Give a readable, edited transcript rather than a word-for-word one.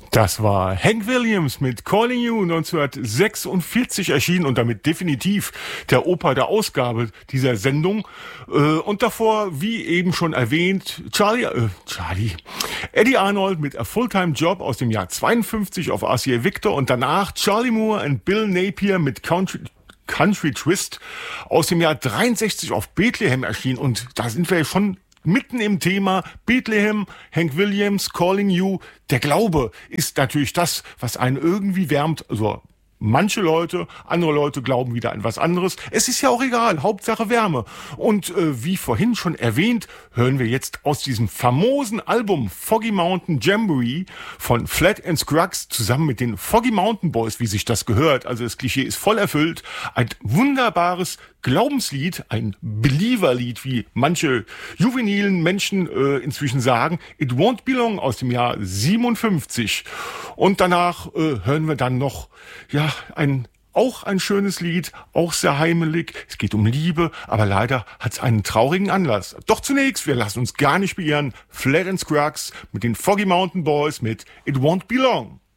Das war Hank Williams mit Calling You, 1946 erschienen und damit definitiv der Opa der Ausgabe dieser Sendung. Und davor, wie eben schon erwähnt, Eddie Arnold mit A Full-Time Job aus dem Jahr 52 auf RCA Victor und danach Charlie Moore und Bill Napier mit Country Twist aus dem Jahr 63 auf Bethlehem erschienen. Und da sind wir schon mitten im Thema Bethlehem, Hank Williams, Calling You. Der Glaube ist natürlich das, was einen irgendwie wärmt. Also manche Leute, andere Leute glauben wieder an was anderes. Es ist ja auch egal, Hauptsache Wärme. Und wie vorhin schon erwähnt, hören wir jetzt aus diesem famosen Album Foggy Mountain Jamboree von Flat and Scruggs zusammen mit den Foggy Mountain Boys, wie sich das gehört. Also das Klischee ist voll erfüllt. Ein wunderbares Glaubenslied, ein Believer-Lied, wie manche juvenilen Menschen inzwischen sagen. It Won't Be Long aus dem Jahr 57. Und danach hören wir dann noch, ja, auch ein schönes Lied, auch sehr heimelig. Es geht um Liebe, aber leider hat es einen traurigen Anlass. Doch zunächst, wir lassen uns gar nicht beirren, Flat and Scruggs mit den Foggy Mountain Boys mit It Won't Be Long.